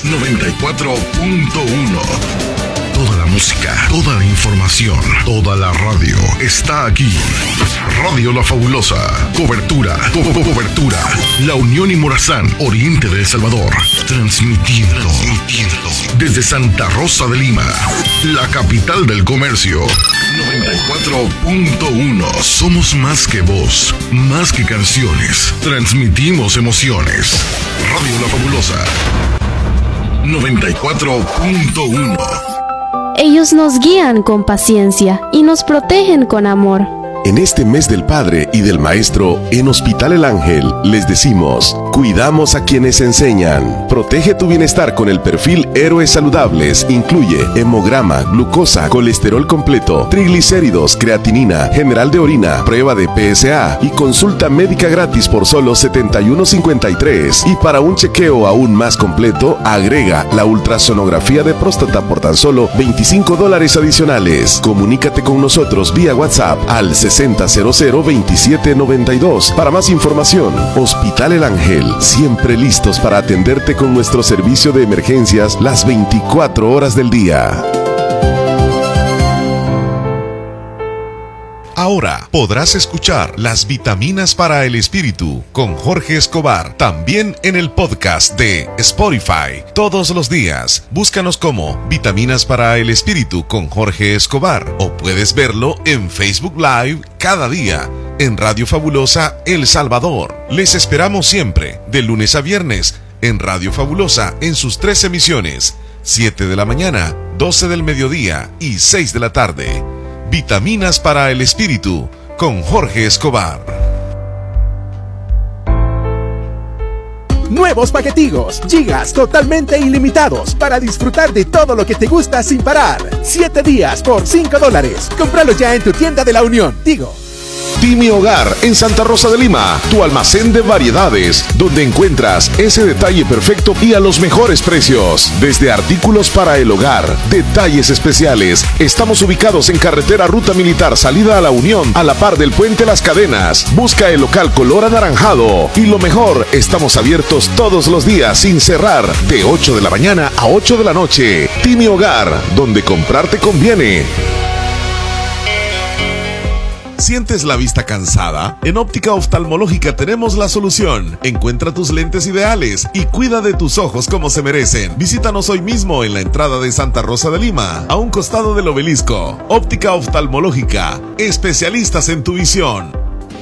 94.1. Toda la música, toda la información, toda la radio está aquí. Radio La Fabulosa. Cobertura. La Unión y Morazán, Oriente de El Salvador. Transmitiendo desde Santa Rosa de Lima, la capital del comercio. 94.1. Somos más que voz, más que canciones. Transmitimos emociones. Radio La Fabulosa. 94.1. Ellos nos guían con paciencia y nos protegen con amor. En este mes del Padre y del Maestro, en Hospital El Ángel, les decimos, cuidamos a quienes enseñan. Protege tu bienestar con el perfil Héroes Saludables. Incluye hemograma, glucosa, colesterol completo, triglicéridos, creatinina, general de orina, prueba de PSA y consulta médica gratis por solo $71.53. Y para un chequeo aún más completo, agrega la ultrasonografía de próstata por tan solo $25 adicionales. Comunícate con nosotros vía WhatsApp al 60002792. Para más información, Hospital El Ángel, siempre listos para atenderte con nuestro servicio de emergencias las 24 horas del día. Ahora podrás escuchar Las Vitaminas para el Espíritu con Jorge Escobar, también en el podcast de Spotify. Todos los días, búscanos como Vitaminas para el Espíritu con Jorge Escobar, o puedes verlo en Facebook Live cada día en Radio Fabulosa El Salvador. Les esperamos siempre, de lunes a viernes, en Radio Fabulosa en sus 3 emisiones, 7 de la mañana, 12 del mediodía y 6 de la tarde. Vitaminas para el Espíritu con Jorge Escobar. Nuevos paquetigos, gigas totalmente ilimitados para disfrutar de todo lo que te gusta sin parar. 7 días por $5. Cómpralo ya en tu tienda de la Unión. Digo. Timi Hogar en Santa Rosa de Lima, tu almacén de variedades, donde encuentras ese detalle perfecto y a los mejores precios. Desde artículos para el hogar, detalles especiales. Estamos ubicados en carretera Ruta Militar, salida a la Unión, a la par del Puente Las Cadenas. Busca el local color anaranjado. Y lo mejor, estamos abiertos todos los días sin cerrar, de 8 de la mañana a 8 de la noche. Timi Hogar, donde comprar te conviene. ¿Sientes la vista cansada? En Óptica Oftalmológica tenemos la solución. Encuentra tus lentes ideales y cuida de tus ojos como se merecen. Visítanos hoy mismo en la entrada de Santa Rosa de Lima, a un costado del obelisco. Óptica Oftalmológica, especialistas en tu visión.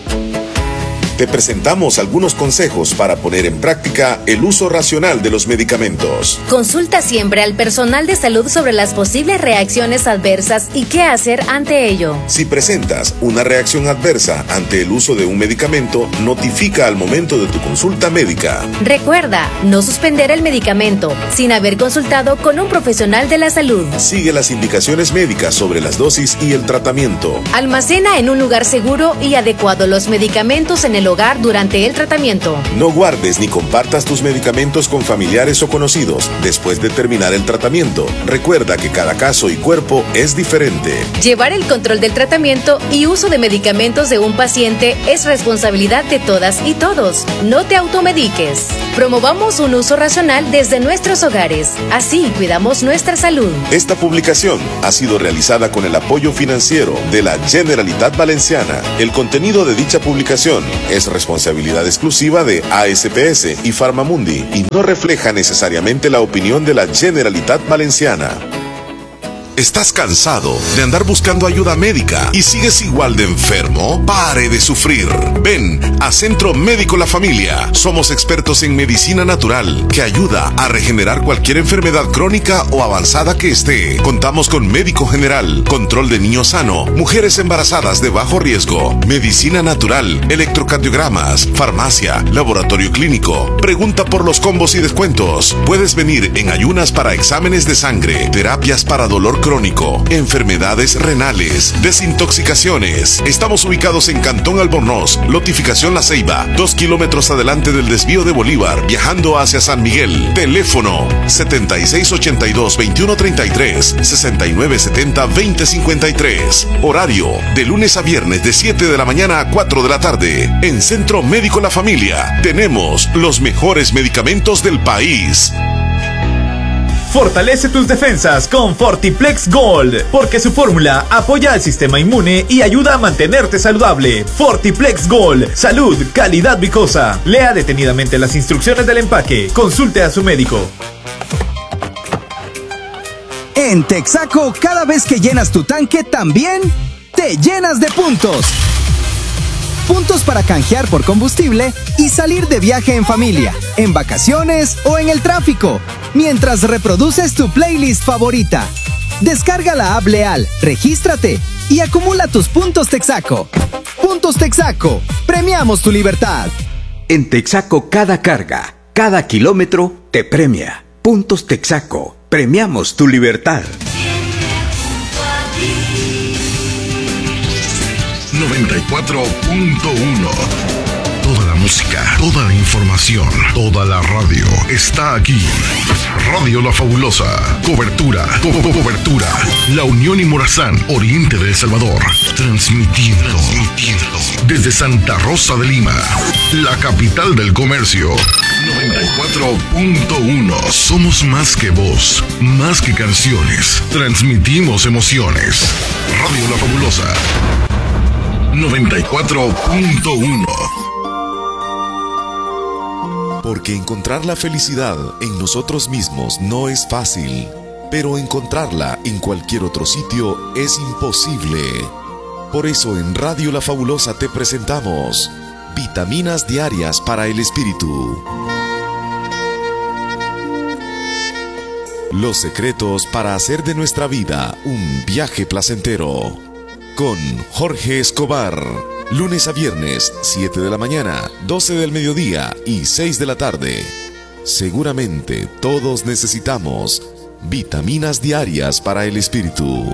Te presentamos algunos consejos para poner en práctica el uso racional de los medicamentos. Consulta siempre al personal de salud sobre las posibles reacciones adversas y qué hacer ante ello. Si presentas una reacción adversa ante el uso de un medicamento, notifica al momento de tu consulta médica. Recuerda, no suspender el medicamento sin haber consultado con un profesional de la salud. Sigue las indicaciones médicas sobre las dosis y el tratamiento. Almacena en un lugar seguro y adecuado los medicamentos en el hogar durante el tratamiento. No guardes ni compartas tus medicamentos con familiares o conocidos después de terminar el tratamiento. Recuerda que cada caso y cuerpo es diferente. Llevar el control del tratamiento y uso de medicamentos de un paciente es responsabilidad de todas y todos. No te automediques. Promovamos un uso racional desde nuestros hogares. Así cuidamos nuestra salud. Esta publicación ha sido realizada con el apoyo financiero de la Generalitat Valenciana. El contenido de dicha publicación es responsabilidad exclusiva de ASPS y Farmamundi y no refleja necesariamente la opinión de la Generalitat Valenciana. ¿Estás cansado de andar buscando ayuda médica y sigues igual de enfermo? ¡Pare de sufrir! Ven a Centro Médico La Familia. Somos expertos en medicina natural que ayuda a regenerar cualquier enfermedad crónica o avanzada que esté. Contamos con médico general, control de niño sano, mujeres embarazadas de bajo riesgo, medicina natural, electrocardiogramas, farmacia, laboratorio clínico. Pregunta por los combos y descuentos. Puedes venir en ayunas para exámenes de sangre, terapias para dolor crónico, enfermedades renales, desintoxicaciones. Estamos ubicados en Cantón Albornoz, Lotificación La Ceiba, 2 kilómetros adelante del desvío de Bolívar, viajando hacia San Miguel. Teléfono 7682-2133, 6970-2053. Horario de lunes a viernes de 7 de la mañana a 4 de la tarde. En Centro Médico La Familia tenemos los mejores medicamentos del país. Fortalece tus defensas con Fortiplex Gold, porque su fórmula apoya al sistema inmune y ayuda a mantenerte saludable. Fortiplex Gold, salud, calidad vicosa. Lea detenidamente las instrucciones del empaque. Consulte a su médico. En Texaco, cada vez que llenas tu tanque, también te llenas de puntos. Puntos para canjear por combustible y salir de viaje en familia, en vacaciones o en el tráfico, mientras reproduces tu playlist favorita. Descarga la app Leal, regístrate y acumula tus puntos Texaco. Puntos Texaco, premiamos tu libertad. En Texaco, cada carga, cada kilómetro te premia. Puntos Texaco, premiamos tu libertad. 94.1. Toda la música, toda la información, toda la radio está aquí. Radio La Fabulosa. Cobertura. La Unión y Morazán, oriente de El Salvador. Transmitiendo desde Santa Rosa de Lima, la capital del comercio. 94.1. Somos más que voz, más que canciones. Transmitimos emociones. Radio La Fabulosa. 94.1. Porque encontrar la felicidad en nosotros mismos no es fácil, pero encontrarla en cualquier otro sitio es imposible. Por eso en Radio La Fabulosa te presentamos Vitaminas Diarias para el Espíritu. Los secretos para hacer de nuestra vida un viaje placentero. Con Jorge Escobar, lunes a viernes, 7 de la mañana, 12 del mediodía y 6 de la tarde. Seguramente todos necesitamos vitaminas diarias para el espíritu.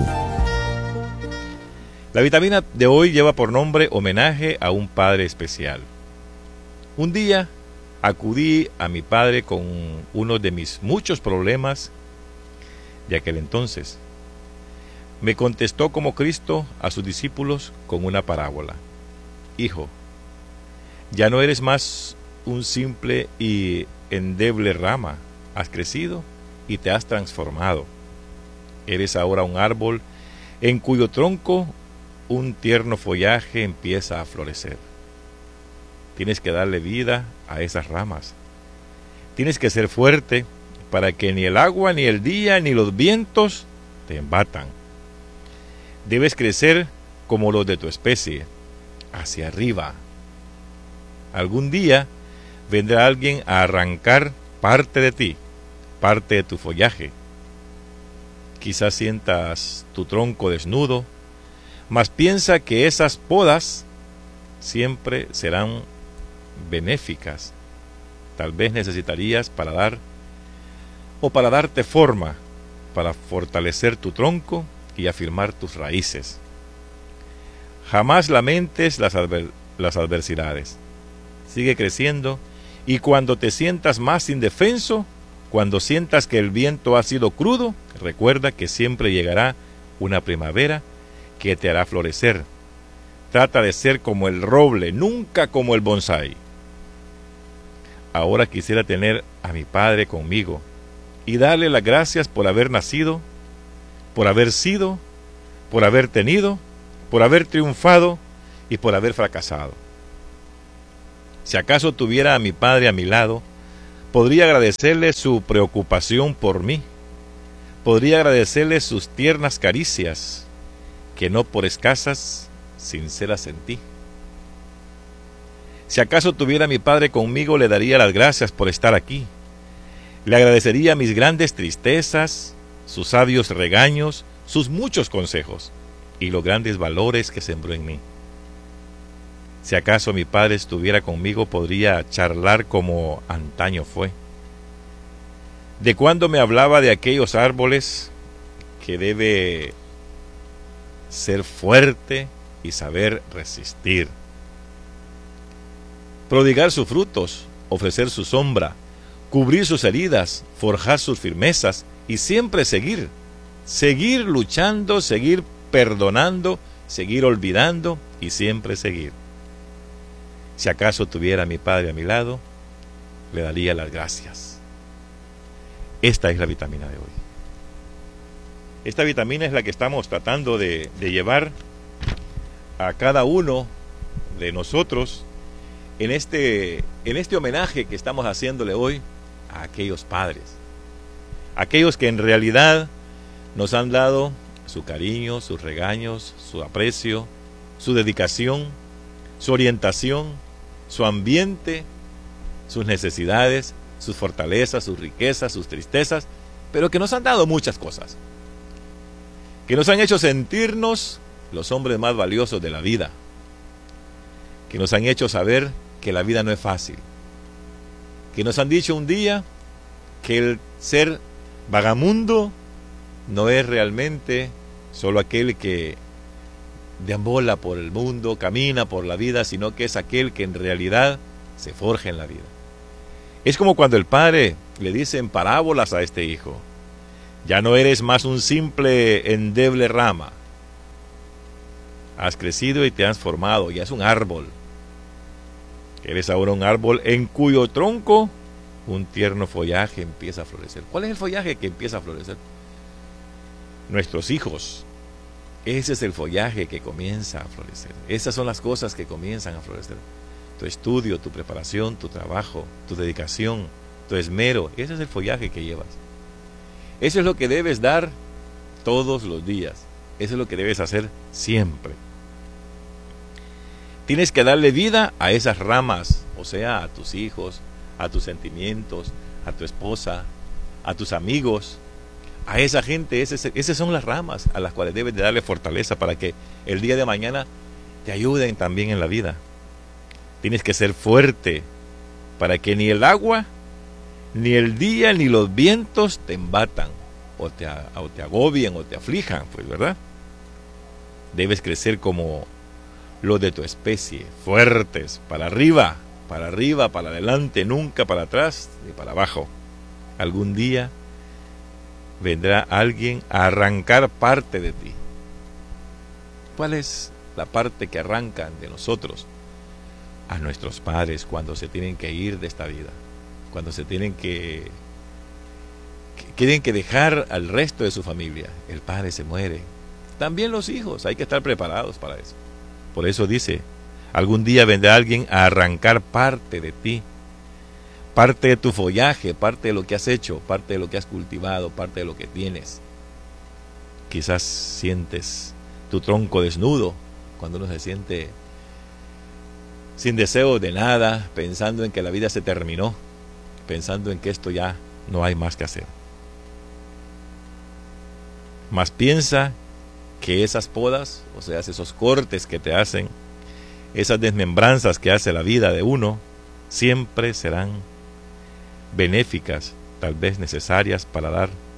La vitamina de hoy lleva por nombre homenaje a un padre especial. Un día acudí a mi padre con uno de mis muchos problemas de aquel entonces. Me contestó como Cristo a sus discípulos con una parábola. Hijo, ya no eres más un simple y endeble rama. Has crecido y te has transformado. Eres ahora un árbol en cuyo tronco un tierno follaje empieza a florecer. Tienes que darle vida a esas ramas. Tienes que ser fuerte para que ni el agua, ni el día, ni los vientos te embatan. Debes crecer como los de tu especie, hacia arriba. Algún día vendrá alguien a arrancar parte de ti, parte de tu follaje. Quizás sientas tu tronco desnudo, mas piensa que esas podas siempre serán benéficas. Tal vez necesitarías para darte forma, para fortalecer tu tronco y afirmar tus raíces. Jamás lamentes las adversidades. Sigue creciendo y cuando te sientas más indefenso, cuando sientas que el viento ha sido crudo, recuerda que siempre llegará una primavera que te hará florecer. Trata de ser como el roble, nunca como el bonsái. Ahora quisiera tener a mi padre conmigo y darle las gracias por haber nacido, por haber sido, por haber tenido, por haber triunfado y por haber fracasado. Si acaso tuviera a mi padre a mi lado, podría agradecerle su preocupación por mí, podría agradecerle sus tiernas caricias, que no por escasas, sinceras sentí. Si acaso tuviera a mi padre conmigo, le daría las gracias por estar aquí. Le agradecería mis grandes tristezas, sus sabios regaños, sus muchos consejos y los grandes valores que sembró en mí. Si acaso mi padre estuviera conmigo, podría charlar como antaño fue. De cuando me hablaba de aquellos árboles que debe ser fuerte y saber resistir. Prodigar sus frutos, ofrecer su sombra, cubrir sus heridas, forjar sus firmezas y siempre seguir luchando, seguir perdonando, seguir olvidando y siempre seguir. Si acaso tuviera a mi padre a mi lado, le daría las gracias. Esta es la vitamina de hoy. Esta vitamina es la que estamos tratando de llevar a cada uno de nosotros en este homenaje que estamos haciéndole hoy a aquellos padres, aquellos que en realidad nos han dado su cariño, sus regaños, su aprecio, su dedicación, su orientación, su ambiente, sus necesidades, sus fortalezas, sus riquezas, sus tristezas, pero que nos han dado muchas cosas, que nos han hecho sentirnos los hombres más valiosos de la vida, que nos han hecho saber que la vida no es fácil, que nos han dicho un día que el ser vagamundo no es realmente solo aquel que deambula por el mundo, camina por la vida, sino que es aquel que en realidad se forja en la vida. Es como cuando el padre le dice en parábolas a este hijo: ya no eres más un simple endeble rama, has crecido y te has formado, ya es un árbol. Eres ahora un árbol en cuyo tronco un tierno follaje empieza a florecer. ¿Cuál es el follaje que empieza a florecer? Nuestros hijos. Ese es el follaje que comienza a florecer. Esas son las cosas que comienzan a florecer. Tu estudio, tu preparación, tu trabajo, tu dedicación, tu esmero. Ese es el follaje que llevas. Eso es lo que debes dar todos los días. Eso es lo que debes hacer siempre. Tienes que darle vida a esas ramas, o sea, a tus hijos, a tus sentimientos, a tu esposa, a tus amigos, a esa gente. Esas son las ramas a las cuales debes de darle fortaleza para que el día de mañana te ayuden también en la vida. Tienes que ser fuerte para que ni el agua, ni el día, ni los vientos te embatan o te agobien o te aflijan, pues, ¿verdad? Debes crecer como los de tu especie, fuertes, para arriba, para adelante, nunca para atrás ni para abajo. Algún día vendrá alguien a arrancar parte de ti. ¿Cuál es la parte que arrancan de nosotros? A nuestros padres cuando se tienen que ir de esta vida, cuando se tienen que dejar al resto de su familia. El padre se muere. También los hijos, hay que estar preparados para eso. Por eso dice, algún día vendrá alguien a arrancar parte de ti, parte de tu follaje, parte de lo que has hecho, parte de lo que has cultivado, parte de lo que tienes. Quizás sientes tu tronco desnudo, cuando uno se siente sin deseo de nada, pensando en que la vida se terminó, pensando en que esto ya no hay más que hacer. Mas piensa que esas podas, o sea, esos cortes que te hacen, esas desmembranzas que hace la vida de uno, siempre serán benéficas, tal vez necesarias para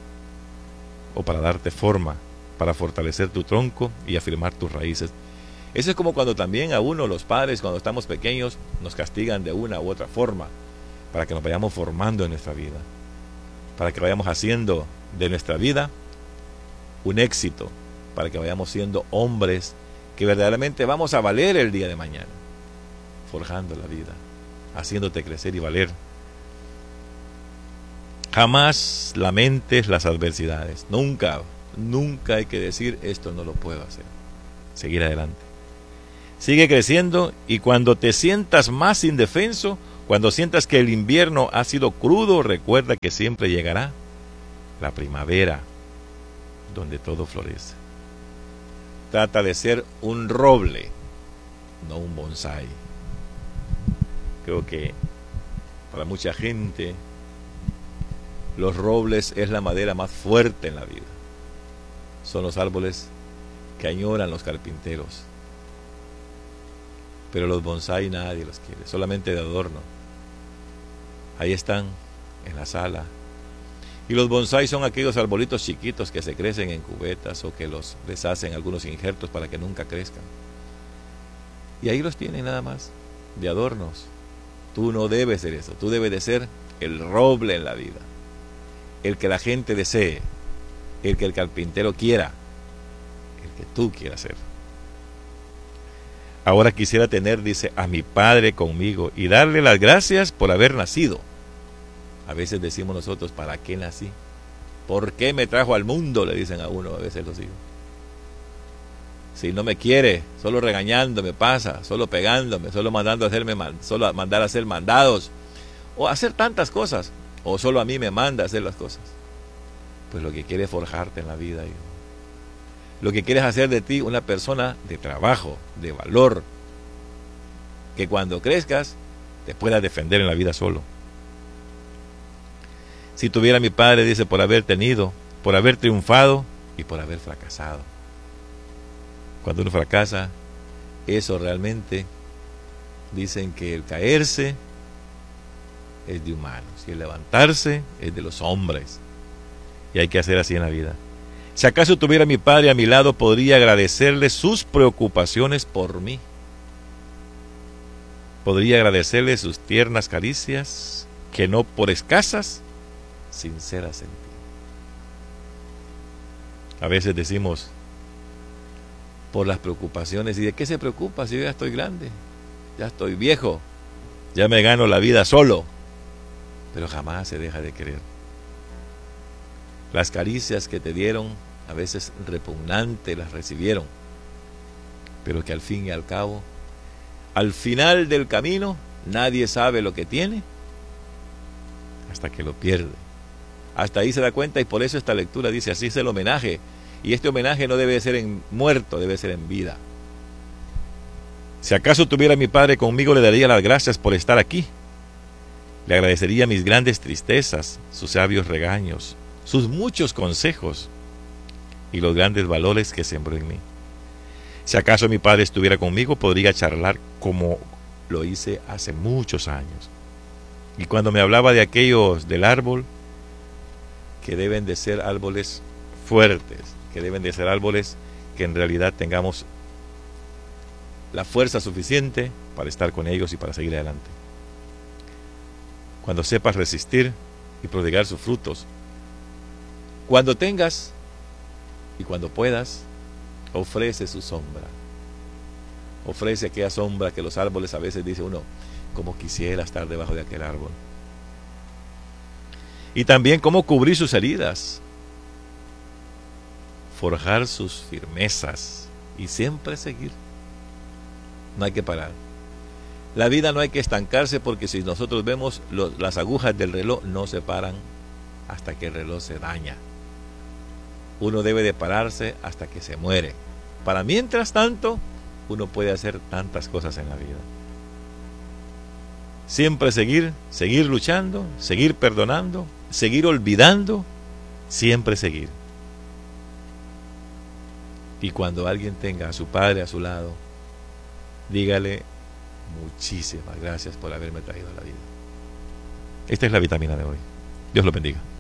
darte forma, para fortalecer tu tronco y afirmar tus raíces. Eso es como cuando también a uno, los padres, cuando estamos pequeños, nos castigan de una u otra forma, para que nos vayamos formando en nuestra vida, para que vayamos haciendo de nuestra vida un éxito, para que vayamos siendo hombres que verdaderamente vamos a valer el día de mañana, forjando la vida, haciéndote crecer y valer. Jamás lamentes las adversidades. Nunca hay que decir esto no lo puedo hacer. Seguir adelante. Sigue creciendo, y cuando te sientas más indefenso, cuando sientas que el invierno ha sido crudo, recuerda que siempre llegará la primavera, donde todo florece. Trata de ser un roble, no un bonsái. Creo que para mucha gente los robles es la madera más fuerte en la vida. Son los árboles que añoran los carpinteros. Pero los bonsái nadie los quiere, solamente de adorno. Ahí están, en la sala. Y los bonsái son aquellos arbolitos chiquitos que se crecen en cubetas o que les hacen algunos injertos para que nunca crezcan. Y ahí los tienen nada más, de adornos. Tú no debes ser eso, tú debes de ser el roble en la vida. El que la gente desee, el que el carpintero quiera, el que tú quieras ser. Ahora quisiera tener, dice, a mi padre conmigo y darle las gracias por haber nacido. A veces decimos nosotros, ¿para qué nací? ¿Por qué me trajo al mundo? Le dicen a uno a veces los hijos. Si no me quiere, solo regañándome pasa, solo pegándome, solo mandando a solo mandar a hacer mandados, o hacer tantas cosas, o solo a mí me manda a hacer las cosas. Pues lo que quiere es forjarte en la vida, hijo. Lo que quiere es hacer de ti una persona de trabajo, de valor, que cuando crezcas te puedas defender en la vida solo. Si tuviera mi padre, dice, por haber tenido, por haber triunfado y por haber fracasado. Cuando uno fracasa, eso realmente, dicen que el caerse es de humanos y el levantarse es de los hombres. Y hay que hacer así en la vida. Si acaso tuviera mi padre a mi lado, podría agradecerle sus preocupaciones por mí. Podría agradecerle sus tiernas caricias, que no por escasas, sinceras en ti. A veces decimos, por las preocupaciones, ¿y de qué se preocupa si yo ya estoy grande? Ya estoy viejo, ya me gano la vida solo. Pero jamás se deja de querer. Las caricias que te dieron, a veces repugnantes, las recibieron, pero que al fin y al cabo, al final del camino, nadie sabe lo que tiene hasta que lo pierde. Hasta ahí se da cuenta, y por eso esta lectura dice, así es el homenaje. Y este homenaje no debe ser en muerto, debe ser en vida. Si acaso tuviera mi padre conmigo, le daría las gracias por estar aquí. Le agradecería mis grandes tristezas, sus sabios regaños, sus muchos consejos y los grandes valores que sembró en mí. Si acaso mi padre estuviera conmigo, podría charlar como lo hice hace muchos años. Y cuando me hablaba de aquellos del árbol, que deben de ser árboles fuertes, que deben de ser árboles que en realidad tengamos la fuerza suficiente para estar con ellos y para seguir adelante. Cuando sepas resistir y prodigar sus frutos, cuando tengas y cuando puedas, ofrece su sombra. Ofrece aquella sombra que los árboles a veces dice uno, como quisiera estar debajo de aquel árbol. Y también cómo cubrir sus heridas, forjar sus firmezas y siempre seguir. No hay que parar. La vida no hay que estancarse, porque si nosotros vemos las agujas del reloj no se paran hasta que el reloj se daña. Uno debe de pararse hasta que se muere. Para mientras tanto, uno puede hacer tantas cosas en la vida. Siempre seguir luchando, seguir perdonando, seguir olvidando, siempre seguir. Y cuando alguien tenga a su padre a su lado, dígale, muchísimas gracias por haberme traído a la vida. Esta es la vitamina de hoy. Dios lo bendiga.